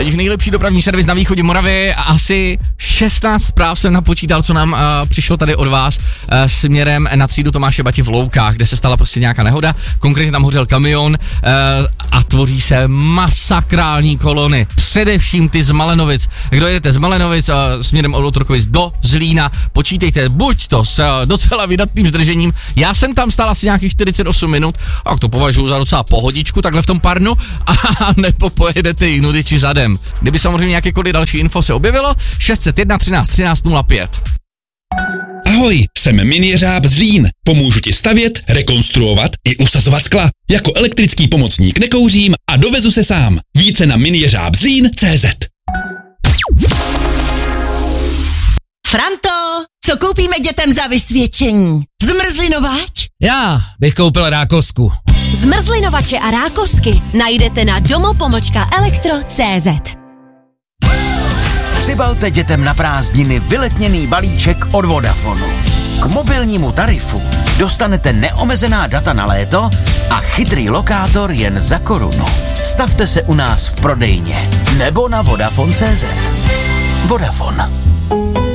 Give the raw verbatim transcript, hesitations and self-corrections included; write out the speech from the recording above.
Teď už nejlepší dopravní servis na východě Moravy, asi šestnáct zpráv jsem napočítal, co nám uh, přišlo tady od vás uh, směrem na třídu Tomáše Bati v Loukách, kde se stala prostě nějaká nehoda, konkrétně tam hořel kamion uh, a tvoří se masakrální kolony, především ty z Malenovic. Kdo jedete z Malenovic uh, směrem od Otrokovic do Zlína, počítejte buď to s uh, docela vydatným zdržením, já jsem tam stál asi nějakých čtyřicet osm minut, a to považuji za docela pohodičku takhle v tom parnu, a nebo pojedete jinudy či zadem. Kdyby samozřejmě jakékoliv další info se objevilo, šest set jedna třináct třináct nula pět. Ahoj, jsem Mini Jeřáb Zlín. Pomůžu ti stavět, rekonstruovat i usazovat skla. Jako elektrický pomocník nekouřím a dovezu se sám. Více na mini jeřáb zlín tečka cé zet. Franto, co koupíme dětem za vysvědčení? Zmrzlinovač? Já bych koupil rákosku. Zmrzlinovače a rákosky najdete na domo pomlčka elektro tečka cé zet. Přibalte dětem na prázdniny vyletněný balíček od Vodafonu. K mobilnímu tarifu dostanete neomezená data na léto a chytrý lokátor jen za korunu. Stavte se u nás v prodejně nebo na vodafone tečka cé zet. Vodafone.